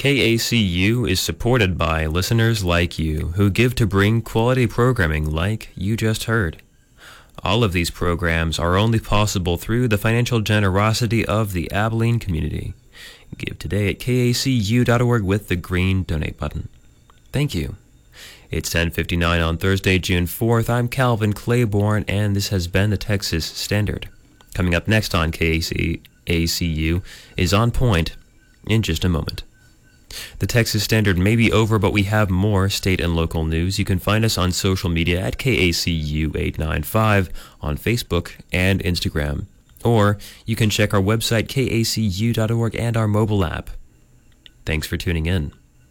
KACU is supported by listeners like you who give to bring quality programming like you just heard. All of these programs are only possible through the financial generosity of the Abilene community. Give today at kacu.org with the green donate button. Thank you. It's 10:59 on Thursday, June 4th. I'm Calvin Claiborne, and this has been the Texas Standard. Coming up next on KACU is On Point in just a moment. The Texas Standard may be over, but we have more state and local news. You can find us on social media at KACU895 on Facebook and Instagram. Or you can check our website, kacu.org, and our mobile app. Thanks for tuning in.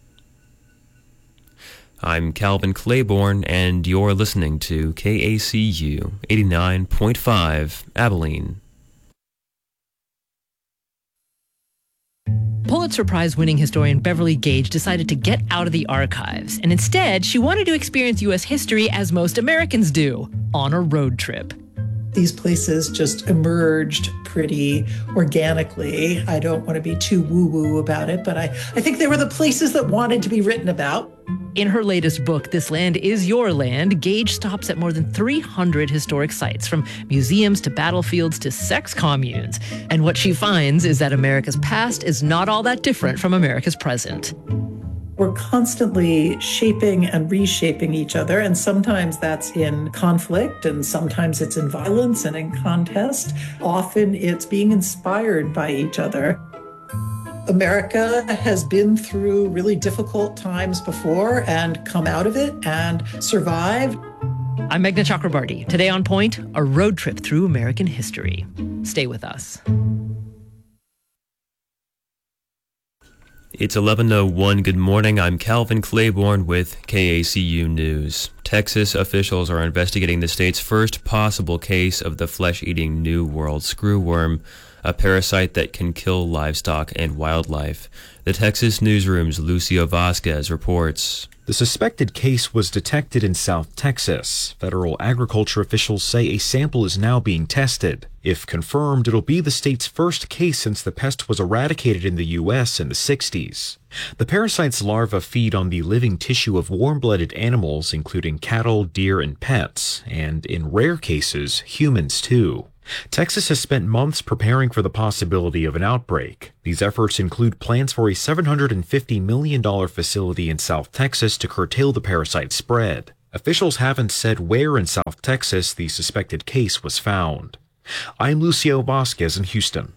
I'm Calvin Claiborne, and you're listening to KACU 89.5 Abilene. Pulitzer Prize-winning historian Beverly Gage decided to get out of the archives, and instead she wanted to experience U.S. history as most Americans do, on a road trip. These places just emerged pretty organically. I don't want to be too woo-woo about it, but I think they were the places that wanted to be written about. In her latest book, This Land Is Your Land, Gage stops at more than 300 historic sites, from museums to battlefields to sex communes. And what she finds is that America's past is not all that different from America's present. We're constantly shaping and reshaping each other, and sometimes that's in conflict, and sometimes it's in violence and in contest. Often it's being inspired by each other. America has been through really difficult times before and come out of it and survived. I'm Meghna Chakrabarti. Today on Point, a road trip through American history. Stay with us. It's 11:01. Good morning. I'm Calvin Claiborne with KACU News. Texas officials are investigating the state's first possible case of the flesh-eating New World screwworm, a parasite that can kill livestock and wildlife. The Texas Newsroom's Lucio Vasquez reports. The suspected case was detected in South Texas. Federal agriculture officials say a sample is now being tested. If confirmed, it'll be the state's first case since the pest was eradicated in the U.S. in the 60s. The parasite's larvae feed on the living tissue of warm-blooded animals, including cattle, deer, and pets, and in rare cases, humans too. Texas has spent months preparing for the possibility of an outbreak. These efforts include plans for a $750 million facility in South Texas to curtail the parasite spread. Officials haven't said where in South Texas the suspected case was found. I'm Lucio Vasquez in Houston.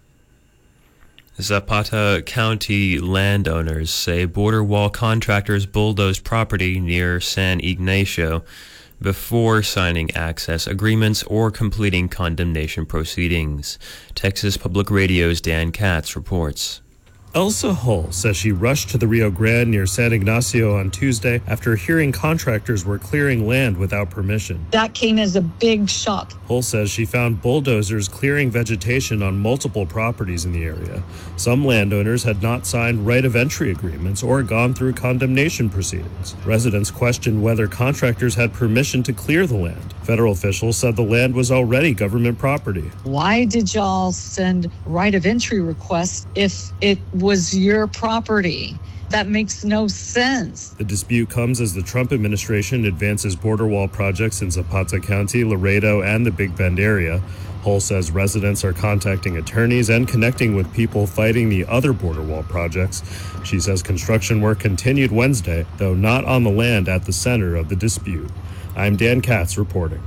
Zapata County landowners say border wall contractors bulldozed property near San Ignacio before signing access agreements or completing condemnation proceedings. Texas Public Radio's Dan Katz reports. Elsa Hull says she rushed to the Rio Grande near San Ignacio on Tuesday after hearing contractors were clearing land without permission. That came as a big shock. Hull says she found bulldozers clearing vegetation on multiple properties in the area. Some landowners had not signed right of entry agreements or gone through condemnation proceedings. Residents questioned whether contractors had permission to clear the land. Federal officials said the land was already government property. Why did y'all send right of entry requests if it was your property? That makes no sense. The dispute comes as the Trump administration advances border wall projects in Zapata County, Laredo, and the Big Bend area. Hull says residents are contacting attorneys and connecting with people fighting the other border wall projects. She says construction work continued Wednesday, though not on the land at the center of the dispute. I'm Dan Katz reporting.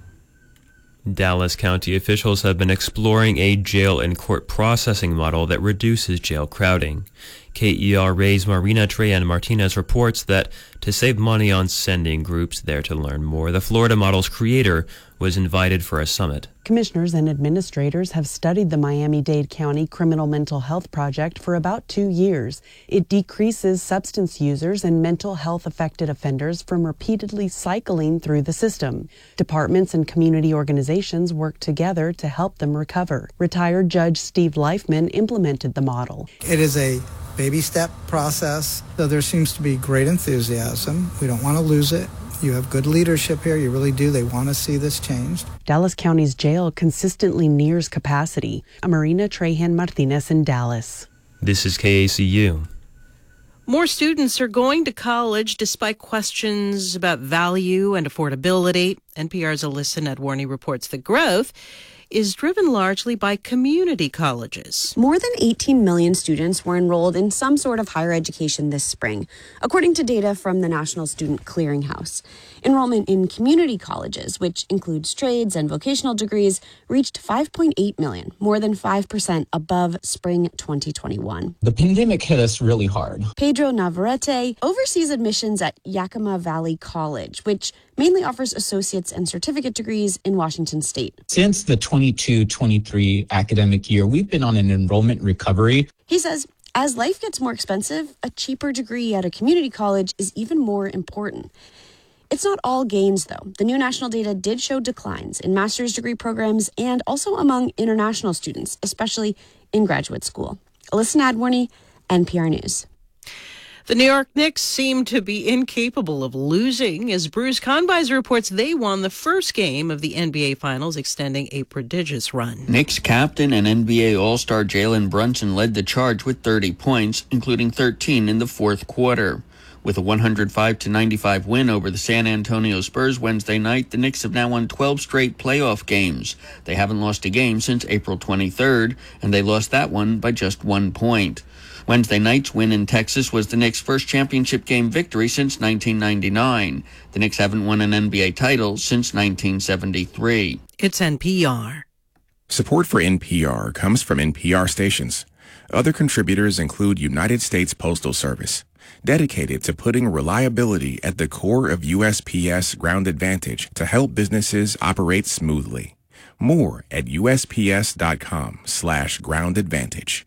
Dallas County officials have been exploring a jail and court processing model that reduces jail crowding. KERA's Marina Treyan Martinez reports that to save money on sending groups there to learn more, the Florida model's creator was invited for a summit. Commissioners and administrators have studied the Miami-Dade County Criminal Mental Health Project for about 2 years. It decreases substance users and mental health affected offenders from repeatedly cycling through the system. Departments and community organizations work together to help them recover. Retired Judge Steve Leifman implemented the model. It is a baby step process, so there seems to be great enthusiasm. We don't want to lose it. You have good leadership here. You really do. They want to see this changed. Dallas County's jail consistently nears capacity. Marina Trejan Martinez in Dallas. This is KACU. More students are going to college despite questions about value and affordability. NPR's Alyssa Nadworny reports the growth is driven largely by community colleges. More than 18 million students were enrolled in some sort of higher education this spring, according to data from the National Student Clearinghouse. Enrollment in community colleges, which includes trades and vocational degrees, reached 5.8 million, more than 5% above spring 2021. The pandemic hit us really hard. Pedro Navarrete oversees admissions at Yakima Valley College, which mainly offers associate's and certificate degrees in Washington state. Since the 22-23 academic year, we've been on an enrollment recovery. He says, as life gets more expensive, a cheaper degree at a community college is even more important. It's not all gains, though. The new national data did show declines in master's degree programs and also among international students, especially in graduate school. Alyssa Nadworny, NPR News. The New York Knicks seem to be incapable of losing, as Bruce Kahnweiser reports they won the first game of the NBA Finals, extending a prodigious run. Knicks captain and NBA All-Star Jalen Brunson led the charge with 30 points, including 13 in the fourth quarter. With a 105-95 win over the San Antonio Spurs Wednesday night, the Knicks have now won 12 straight playoff games. They haven't lost a game since April 23rd, and they lost that one by just 1 point. Wednesday night's win in Texas was the Knicks' first championship game victory since 1999. The Knicks haven't won an NBA title since 1973. It's NPR. Support for NPR comes from NPR stations. Other contributors include United States Postal Service, dedicated to putting reliability at the core of USPS Ground Advantage to help businesses operate smoothly. More at USPS.com/Ground Advantage.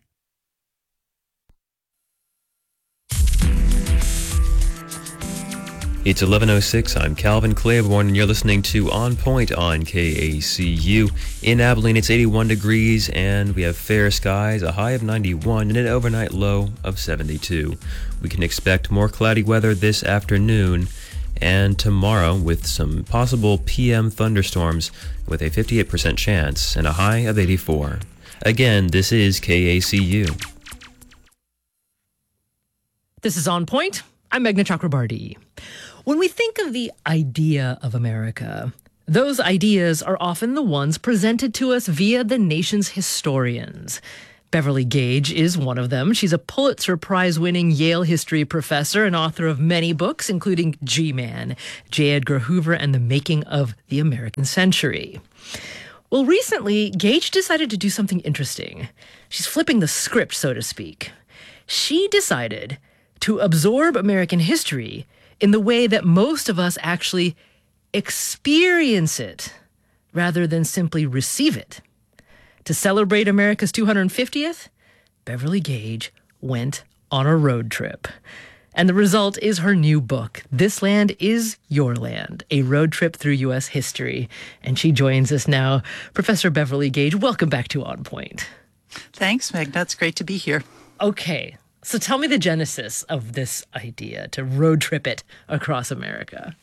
It's 11:06. I'm Calvin Claiborne, and you're listening to On Point on KACU. In Abilene, it's 81 degrees, and we have fair skies, a high of 91, and an overnight low of 72. We can expect more cloudy weather this afternoon and tomorrow with some possible PM thunderstorms with a 58% chance and a high of 84. Again, this is KACU. This is On Point. I'm Meghna Chakrabarty. When we think of the idea of America, those ideas are often the ones presented to us via the nation's historians. Beverly Gage is one of them. She's a Pulitzer Prize-winning Yale history professor and author of many books, including G-Man, J. Edgar Hoover, and the Making of the American Century. Well, recently, Gage decided to do something interesting. She's flipping the script, so to speak. She decided to absorb American history in the way that most of us actually experience it rather than simply receive it. To celebrate America's 250th, Beverly Gage went on a road trip. And the result is her new book, This Land Is Your Land, a road trip through U.S. history. And she joins us now. Professor Beverly Gage, welcome back to On Point. Thanks, Meghna. It's great to be here. Okay. So tell me the genesis of this idea to road trip it across America.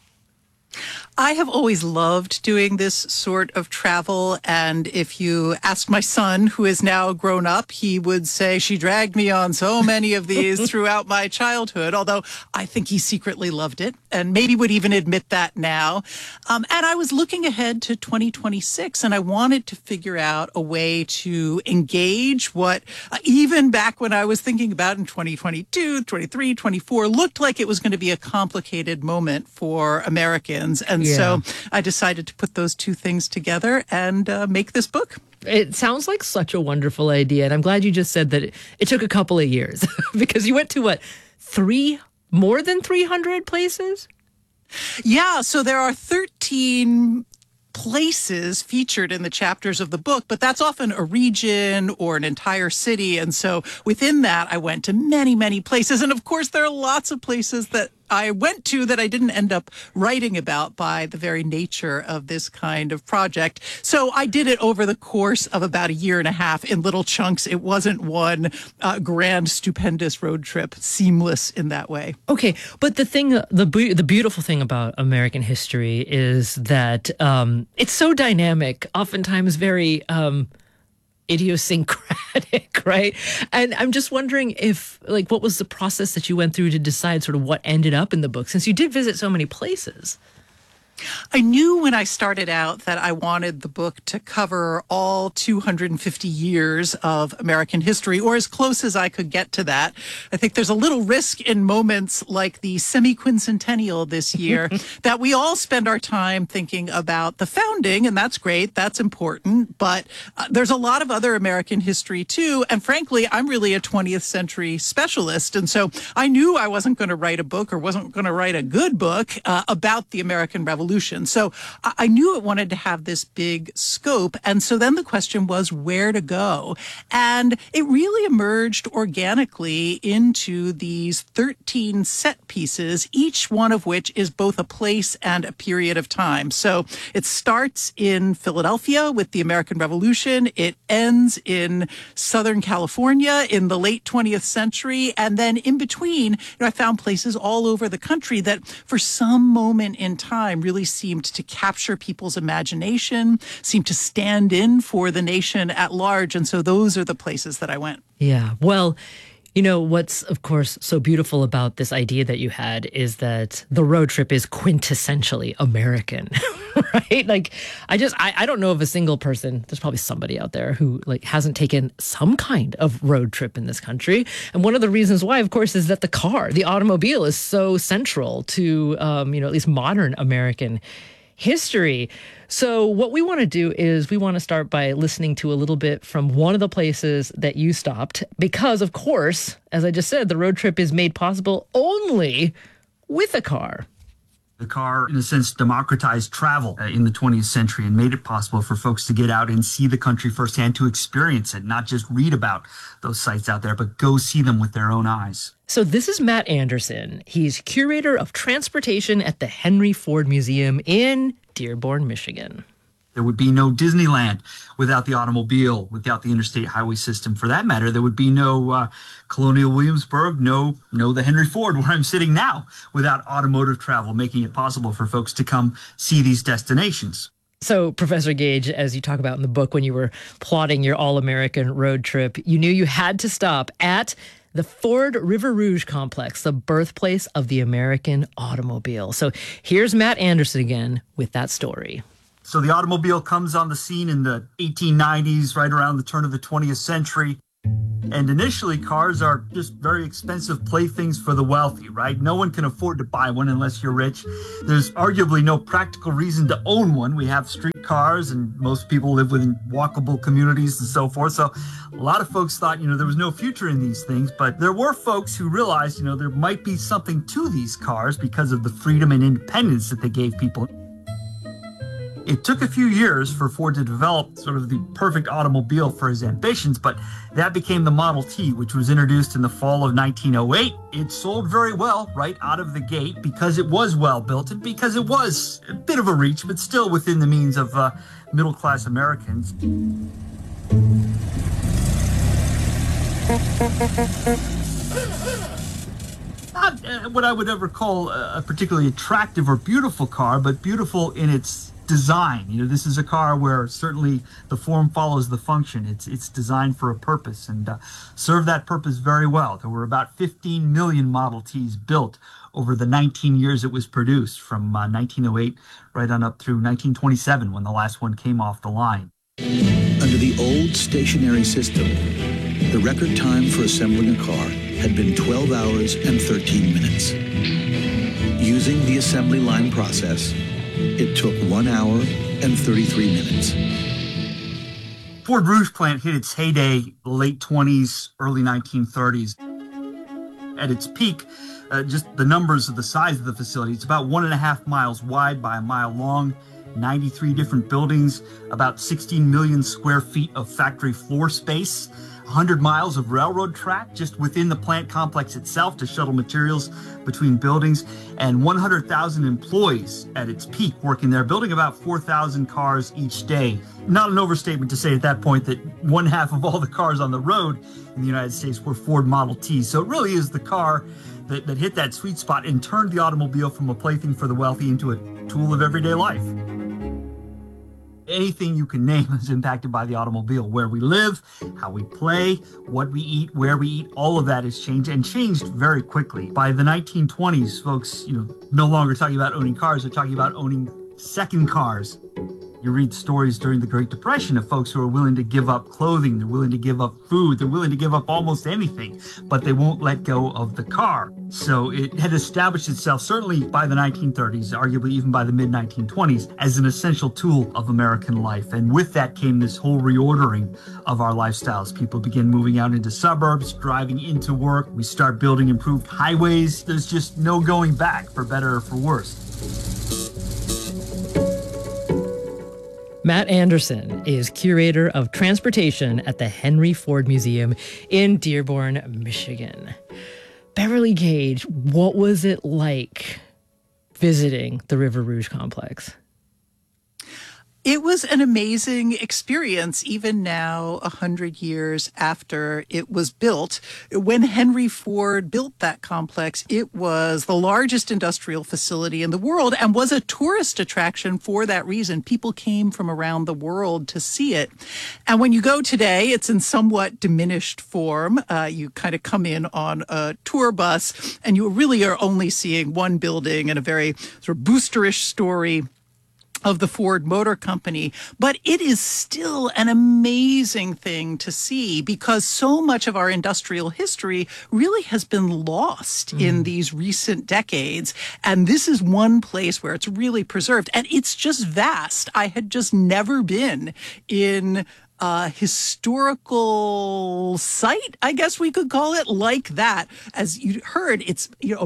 I have always loved doing this sort of travel, and if you ask my son, who is now grown up, he would say she dragged me on so many of these throughout my childhood, although I think he secretly loved it and maybe would even admit that now. And I was looking ahead to 2026, and I wanted to figure out a way to engage what, even back when I was thinking about in 2022, 23, 24, looked like it was going to be a complicated moment for Americans. And so I decided to put those two things together and make this book. It sounds like such a wonderful idea. And I'm glad you just said that it took a couple of years because you went to what, more than 300 places? Yeah. So there are 13 places featured in the chapters of the book, but that's often a region or an entire city. And so within that, I went to many, many places. And of course, there are lots of places that I went to that I didn't end up writing about by the very nature of this kind of project. So I did it over the course of about a year and a half in little chunks. It wasn't one grand, stupendous road trip, seamless in that way. Okay, but the beautiful thing about American history is that it's so dynamic, oftentimes very idiosyncratic, right? And I'm just wondering if, like, what was the process that you went through to decide sort of what ended up in the book, since you did visit so many places? I knew when I started out that I wanted the book to cover all 250 years of American history, or as close as I could get to that. I think there's a little risk in moments like the semi-quincentennial this year that we all spend our time thinking about the founding, and that's great, that's important, but there's a lot of other American history too, and frankly, I'm really a 20th century specialist, and so I knew I wasn't going to write a book or wasn't going to write a good book about the American Revolution. So I knew it wanted to have this big scope. And so then the question was where to go. And it really emerged organically into these 13 set pieces, each one of which is both a place and a period of time. So it starts in Philadelphia with the American Revolution. It ends in Southern California in the late 20th century. And then in between, I found places all over the country that for some moment in time really seemed to capture people's imagination, seemed to stand in for the nation at large. And so those are the places that I went. Yeah. Well, you know, what's, of course, so beautiful about this idea that you had is that the road trip is quintessentially American, right? Like, I don't know of a single person, there's probably somebody out there who, like, hasn't taken some kind of road trip in this country. And one of the reasons why, of course, is that the automobile is so central to, at least modern American history. So what we want to do is we want to start by listening to a little bit from one of the places that you stopped, because, of course, as I just said, the road trip is made possible only with a car. The car, in a sense, democratized travel in the 20th century and made it possible for folks to get out and see the country firsthand, to experience it, not just read about those sites out there, but go see them with their own eyes. So this is Matt Anderson. He's curator of transportation at the Henry Ford Museum in Dearborn, Michigan. There would be no Disneyland without the automobile, without the interstate highway system. For that matter, there would be no Colonial Williamsburg, no the Henry Ford, where I'm sitting now, without automotive travel, making it possible for folks to come see these destinations. So, Professor Gage, as you talk about in the book, when you were plotting your all-American road trip, you knew you had to stop at the Ford River Rouge complex, the birthplace of the American automobile. So here's Matt Anderson again with that story. So the automobile comes on the scene in the 1890s, right around the turn of the 20th century. And initially, cars are just very expensive playthings for the wealthy, right? No one can afford to buy one unless you're rich. There's arguably no practical reason to own one. We have street cars, and most people live within walkable communities and so forth. So a lot of folks thought, there was no future in these things. But there were folks who realized, there might be something to these cars because of the freedom and independence that they gave people. It took a few years for Ford to develop sort of the perfect automobile for his ambitions, but that became the Model T, which was introduced in the fall of 1908. It sold very well right out of the gate because it was well built and because it was a bit of a reach, but still within the means of middle-class Americans. Not what I would ever call a particularly attractive or beautiful car, but beautiful in its design. This is a car where certainly the form follows the function. It's designed for a purpose and served that purpose very well. There were about 15 million Model Ts built over the 19 years it was produced, from 1908 right on up through 1927 when the last one came off the line. Under the old stationary system, the record time for assembling a car had been 12 hours and 13 minutes. Using the assembly line process, it took 1 hour and 33 minutes. Ford Rouge plant hit its heyday late 20s, early 1930s. At its peak, just the numbers of the size of the facility, it's about 1.5 miles wide by a mile long, 93 different buildings, about 16 million square feet of factory floor space, 100 miles of railroad track just within the plant complex itself to shuttle materials between buildings, and 100,000 employees at its peak working there, building about 4,000 cars each day. Not an overstatement to say at that point that 1/2 of all the cars on the road in the United States were Ford Model Ts. So it really is the car that hit that sweet spot and turned the automobile from a plaything for the wealthy into a tool of everyday life. Anything you can name is impacted by the automobile. Where we live, how we play, what we eat, where we eat, all of that has changed and changed very quickly. By the 1920s, folks, no longer talking about owning cars, they're talking about owning second cars. You read stories during the Great Depression of folks who are willing to give up clothing, they're willing to give up food, they're willing to give up almost anything, but they won't let go of the car. So it had established itself, certainly by the 1930s, arguably even by the mid-1920s, as an essential tool of American life. And with that came this whole reordering of our lifestyles. People begin moving out into suburbs, driving into work. We start building improved highways. There's just no going back, for better or for worse. Matt Anderson is curator of transportation at the Henry Ford Museum in Dearborn, Michigan. Beverly Gage, what was it like visiting the River Rouge complex? It was an amazing experience, even now, 100 years after it was built. When Henry Ford built that complex, it was the largest industrial facility in the world and was a tourist attraction for that reason. People came from around the world to see it. And when you go today, it's in somewhat diminished form. You kind of come in on a tour bus, and you really are only seeing one building and a very sort of boosterish story of the Ford Motor Company. But it is still an amazing thing to see because so much of our industrial history really has been lost in these recent decades. And this is one place where it's really preserved. And it's just vast. I had just never been in historical site, I guess we could call it, like that. As you heard, it's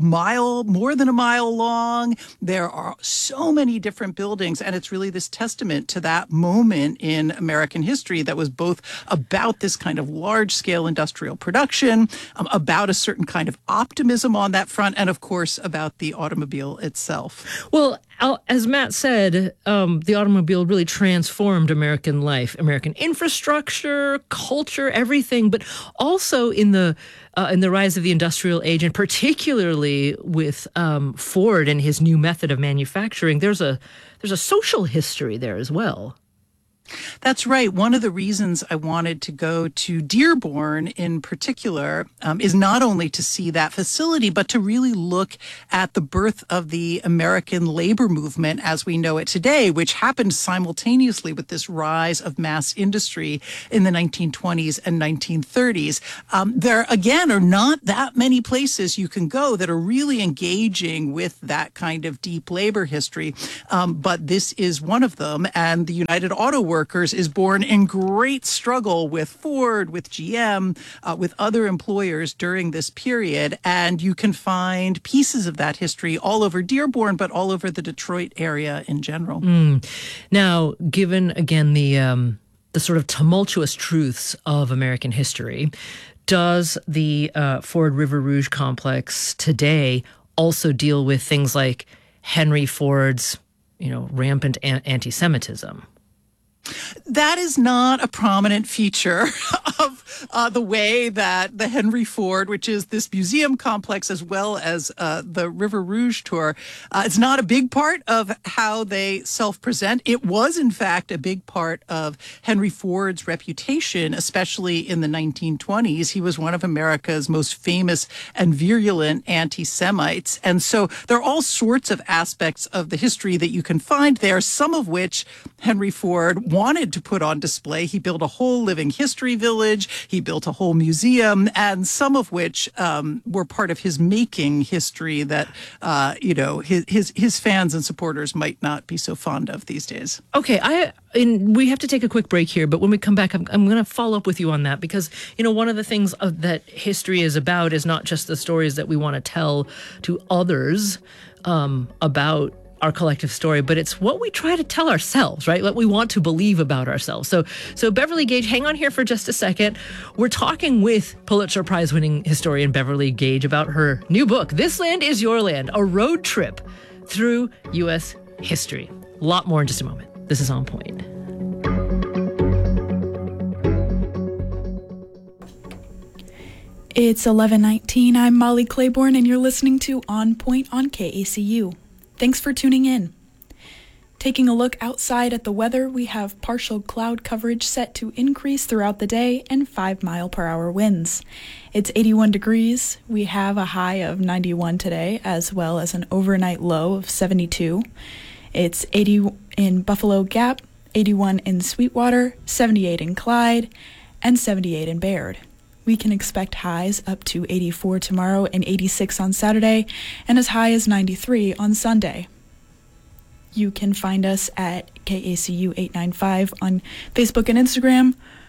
more than a mile long. There are so many different buildings, and it's really this testament to that moment in American history that was both about this kind of large-scale industrial production, about a certain kind of optimism on that front, and of course about the automobile itself. Well, as Matt said, the automobile really transformed American life, American infrastructure, culture, everything, but also in the rise of the industrial age, and particularly with Ford and his new method of manufacturing, there's a social history there as well. That's right. One of the reasons I wanted to go to Dearborn in particular is not only to see that facility, but to really look at the birth of the American labor movement as we know it today, which happened simultaneously with this rise of mass industry in the 1920s and 1930s. There, again, are not that many places you can go that are really engaging with that kind of deep labor history, but this is one of them. And the United Auto Workers is born in great struggle with Ford, with GM, with other employers during this period. And you can find pieces of that history all over Dearborn, but all over the Detroit area in general. Now, given, again, the sort of tumultuous truths of American history, does the Ford River Rouge complex today also deal with things like Henry Ford's, rampant anti-Semitism? That is not a prominent feature of the way that the Henry Ford, which is this museum complex as well as the River Rouge tour, it's not a big part of how they self-present. It was, in fact, a big part of Henry Ford's reputation, especially in the 1920s. He was one of America's most famous and virulent anti-Semites. And so there are all sorts of aspects of the history that you can find there, some of which Henry Ford wanted to put on display. He built a whole living history village. He built a whole museum, and some of which were part of his making history that, his fans and supporters might not be so fond of these days. Okay, we have to take a quick break here, but when we come back, I'm going to follow up with you on that because, one of the things that history is about is not just the stories that we want to tell to others about our collective story, but it's what we try to tell ourselves, right? What we want to believe about ourselves. So Beverly Gage, hang on here for just a second. We're talking with Pulitzer Prize-winning historian Beverly Gage about her new book, This Land Is Your Land, a road trip through U.S. history. A lot more in just a moment. This is On Point. It's 11:19. I'm Molly Claiborne, and you're listening to On Point on KACU. Thanks for tuning in. Taking a look outside at the weather, we have partial cloud coverage set to increase throughout the day and 5-mile-per-hour winds. It's 81 degrees. We have a high of 91 today, as well as an overnight low of 72. It's 80 in Buffalo Gap, 81 in Sweetwater, 78 in Clyde, and 78 in Baird. We can expect highs up to 84 tomorrow and 86 on Saturday, and as high as 93 on Sunday. You can find us at KACU 895 on Facebook and Instagram,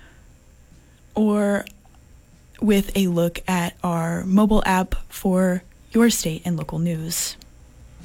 or with a look at our mobile app for your state and local news.